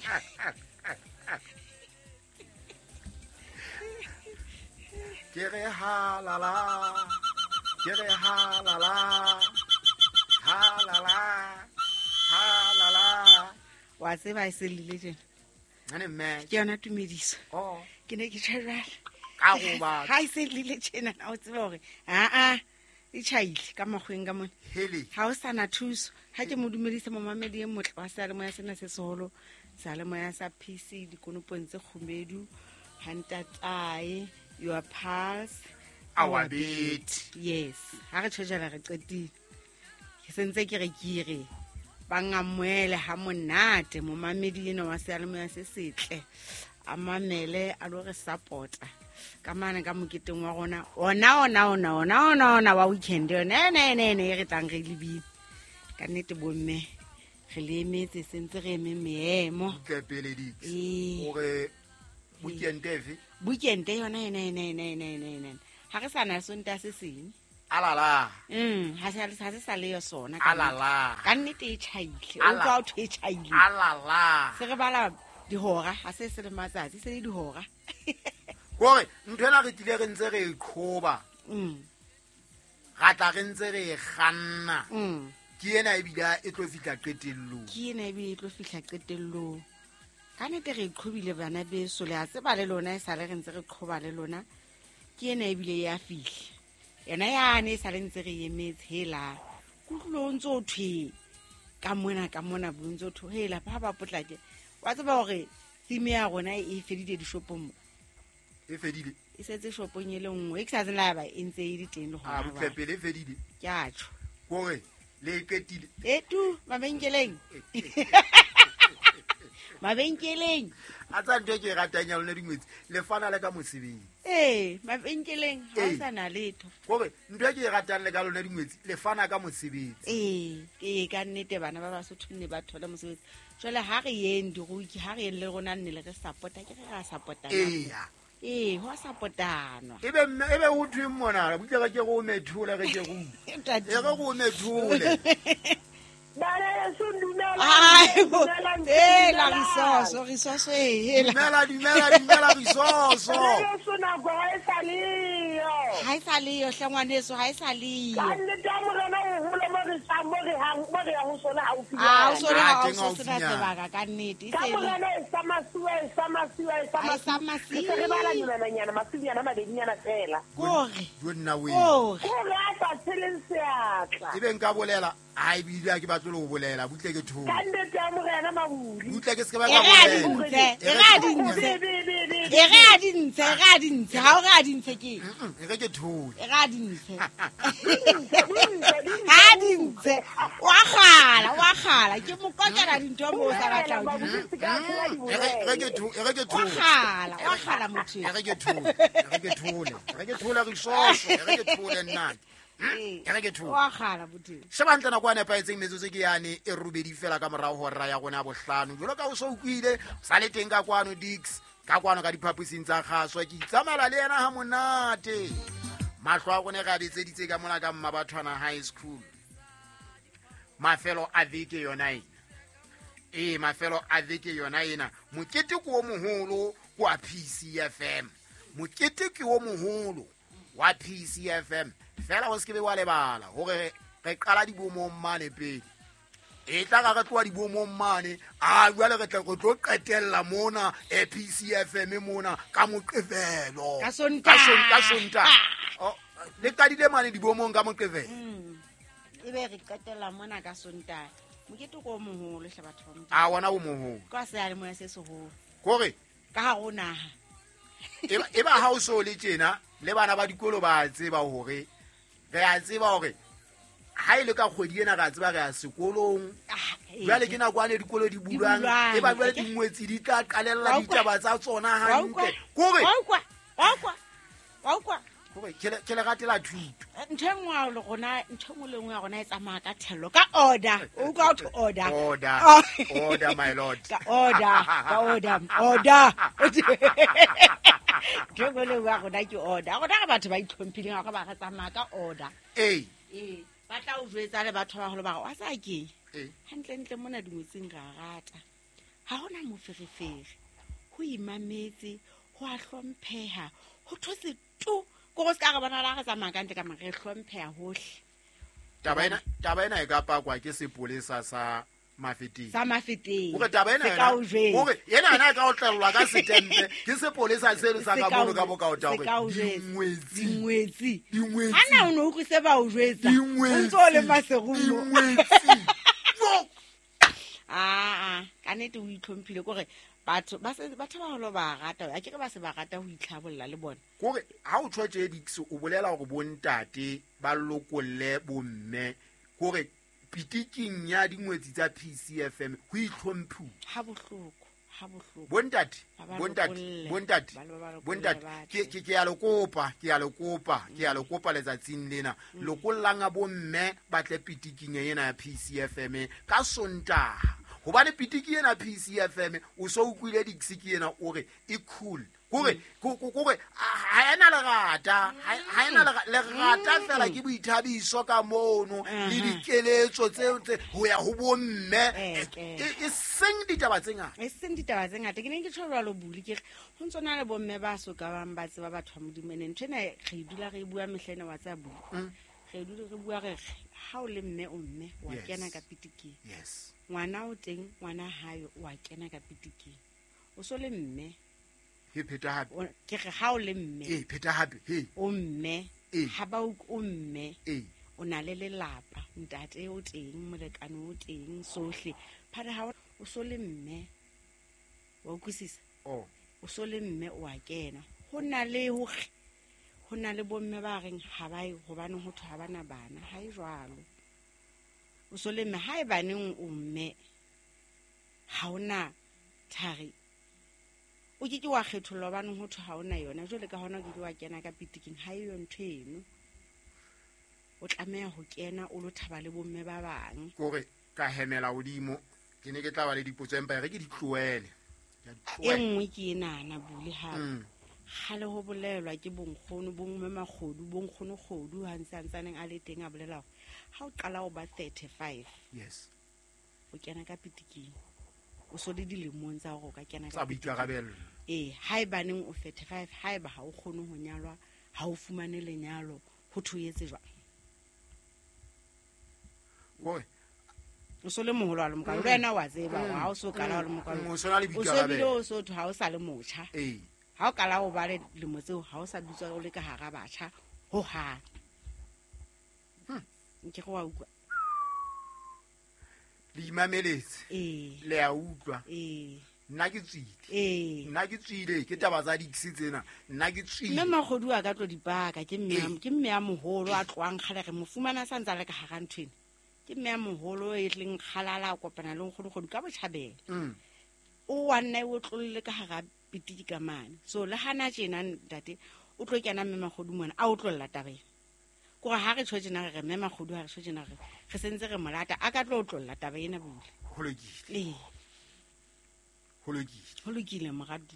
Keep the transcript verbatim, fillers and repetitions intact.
ke re ha la la ke re ha la la ha la la ha la la wa tseba e se lile tjena ane mme ke yona tumediso oh ke ne ke tshwara ka go ba ha e se lile tjena na o tseba hore a a e chaile ka magweng ka mona hele ha o sana thuso ha ke mo dumedisa mo mamedi e motle wa sa le moya sena se seholo sa le moya sa P C dikonopong tse khumedu hantatsae your pulse our beat yes ha re tshejela re qetile ke sentse ke re kire ba ngamoele ha monate mo mamedi eno wa sa le moya se setle a mamele a lo re supporta ka mane ka moketeng wa rona ona ona ona ona ona ona wa weekend ne ne ne ne re tlang re libi ka nnete bomme re le emetse sentse re eme meemo ke pele di Eh. ore weekend efe weekend yona ne ne ne ne ne ne ha re sana sonta se seng alala mm ha se ha se sa le yo sona ka nnete. alala ka nnete e chaile o Ala. ka o the chaile alala se re bala dihora ha se se le matsatsi se le dihora gore nthwena re tile re ntse re ikhoba mm ga tla re ntse re e ganna mm ke ena e bila e tlo fitla qetellong ke ena e be e tlo fihla qetellong ka nnete re iqhobile bana beso le a tseba le lona e sa le re ntse re qhoba le lona ke ena e bile ya fihla yena yane e sa le ntse re emetse hela kutlolo o ntse o thwe ka mona ka mona bo ntse o thwe hela ba ba potlake wa tseba hore theme ya rona e fedile dishopong mo e fedile e setse shopong e le nngwe e ke sa tsela ba e ntse e di teng le a gona ba botlhepele e fedile ke a tjho gore le e qetile e tu mabenkeleng mabenkeleng a tsa ntho e ke e ratang ya lona dingwetsi le fana le ka mosebetsi ee mabenkeleng ha o Ee. sa na letho gore ntho e ke e ratang le ka lona dingwetsi le fana ka mosebetsi ee ee ka nnete bana ba basotho nne ba thola mosebetsi jwale ha re yeng diruki ha re yeng le rona nne le re support-a ke re ra support-ana eya ee ho a support-anwa ebe mme ebe ho thwe mona butle ga ke go methole ge ke go e Ntate. ge go methole Ai, bo- ee, la risoso risoso ee hela dumela dumela dumela risoso ha e sa leyo hle ngwaneso ha e sa leyo a o sone ha o Ah, so teng sona haufinyana. sebaka ka nnete e se le ha e sa masiye kore jo nna we kore ebe nka bolela a ebile a ke batlo le go bolela butle ke thole butle ke se ke ba e ka re a bolela dintshe e re a dintshe e re a dintshe e re a dintshe ha o re a dintshe ke Mm, e re ke thole e re a dintshe ha a dintshe wa kgala wa kgala ke mo kokela dintho mo o sa batlang di E re- e re ke tho- e re ke wa thole kgala wa kgala motho e re ke thole e re ke thole e re ke thole risoso e re ke thole nnate e e re ke thole wa kgala motho shebantle nako a nepaetseng metsotso ke yane e robedi fela ka morago go rra ya gona bohlano jalo ka o se o kwile sa le teng ka kwano dix ka kwano ka diphaposing tsa kgaswa ke itsamela le yena ha monate mahlo a gone ga betseditse ka mona ka Mmabathwana high school mafelo a veke yona ena ee mafelo a veke yona ena mokete ke o moholo kwa P C F M mokete ke o moholo wa P C F M fela go se ke be wa lebala gore re qala dibomong mane pele e tla ga re tloa dibomong mane a jwale re tla go tlo qetella mona e P C F M mona ka moqefelo Ka Sontaha. Ka Son- ka Sontaha. Oh, le qadile mane dibomong ka moqefelo Mm. ebe re qetela mona ka Sontaha mokete ko o moholo hle batho ba modimo a wona o moholo kwa se ale moya se seholo kore ka ha go naha e ba- e ba ha o so le tjena le bana ba dikolo ba a tseba hore re a tseba hore ha ile ka kgwedi ena re a tseba re ya sekolong Ah, ee. jwale ke nakwane dikolo di bulang bulang. e ba jwale Ke- dingwetsi di tla qalella Wa utlwa? ditaba tsa tsona Wa utlwa? hantle kore Wa utlwa? Wa utlwa? Wa utlwa? kore ke le- ke le ratela thuto ntho e nngwe ya le rona ntho e nngwe le nngwe ya rona e tsamaya ka thello ka order o utlwa ho thwe order order Oh. order my lord ka order ka order order ntho e nngwe le nngwe ya rona ke order rona re batho ba itlhomphileng ga ba re tsamaya ka order ee ee ba tla o jwetsa le batho ba bagolo ba re wa sa keng ee gantlentle mona dingwetseng re a rata ha hona moferefere ho imametse ho a hlompheha ho those tu go go ska ga bona la ga tsamaya ka ntle ka mare hlompheha hohle taba ena taba ena e ka pakwa ke sepolesa sa mafeteng sa mafeteng o re taba ena se ka o o jwetsa. re yena ana ka o tlellwa ka setempe ke sepolesa se sa ka bono ka boka o ta Se ka o hore jwetsa. dingwetsi Dingwetsi. dingwetsi Hana o no utlwise ba o jwetsa o dingwetsi ntse o le maserumo dingwetsi Yo! aa ka nete o itlhomphile kore batho ba se batho ba holo ba rata a ke re ba se ba rata ho itlhabolla le bona kore ha o tshwetse dix o bolela gore bontate ba lokolle bomme kore pitiking ya dingwetsi tsa P C F M ho itlhomphu ha bohloko ha bohloko bontate Ba ba bontate lokolle. bontate Ba lo- ba lokolle bontate batho. ke ke ke ya lokopa ke ya lokopa ke ya lokopa letsatsing lena lokollang a bomme ba tle pitiking ena ya P C F M ka sontaha hobane pitiki ena P C F M o so utlwile dixiki ena o re e cool kore kore ha ena lerata ha ena lerata fela ke boithabiso ka mono le dikeletso tse tse ho ya ho bomme e seng ditaba tse ngata e seng ditaba tse ngata ke ne ke tshwarwa lo buli ke ho ntsona le bomme ba so ka bang ba tseba batho ba modimene ntwe ne re dula re bua mehlene wa tsa bu re dula re bua re ha o le mme o mme wa kena ka pitiki yes ngwana o teng ngwana hayo wa kena ka pitiki o so le mme he pheta hape o- ke re ha o le mme eh pheta hape he o mme Eh. ha ba o o mme eh o na le lelapa ntate o teng molekano o teng sohle phara ha o so le mme wa utlwisisa oh o so le mme o a kena ho na le ho ho na le bomme ba reng ha ba e hobane ho thwa bana bana ha e jwalo o so le mme ha e baneng o mme ha ona thari o ke ke wa kgetholwa baneng ho thwa ha ona yona jole ka hona ke ke wa kena ka pitiking ha e yo ntho eno o tlameha ho kena o lo thaba le bomme ba bang kore ka hemela hodimo ke ne ke tla ba le dipotso empa re ke di tloele ya di e tloela nngwe ke enana bule ha Mm. gale ho bolelwa ke bonkgono bomme magodu bonkgono godu ha ntse a ntsaneng a le teng a bolela hore ha o qala o ba thirty-five yes o kena ka pitiking o so le dilemong tsa hore o ka kena sa ka pitiking boikarabello ee ha e baneng o thirty-five ha eba ha o kgone ho nyalwa ha o fumane lenyalo ho thoyetse jwang kore o so le moholo wa le mokalo le wena wa tseba hore ha o so kala wa le mokalo o so na le o so bile boikarabello o so thwe ha o sa le motjha eh ha o kala o ba le lemo tseo ha o sa bitswa o le ka hara batjha ho hang nke go wa utlwa le imameletse ee le a utlwa ee nna ke tswile ee nna ke tswile ke taba tsa diksi tsena nna ke mme tswile magodu a ka tlo dipaka ke mme Ee. a- ke mme a moholo a tloang kgale re mo fumana sa ntse a le ka hara nthwena ke mme a moholo e tleng kgalala a kopana le nkgodu ka botjhabela Mm. o wa nna o tlolle ka hara pitiki ka mane so le hana tjena ntate o tlo kena mme magodu mona a o tlolla tabeng kore ha re tshwetsena re re mme magodu ha re tshwetsena re re sentse re molata a ka tlo o tlolla taba ena bule ho lokile ee ho lokile ho lokile moradu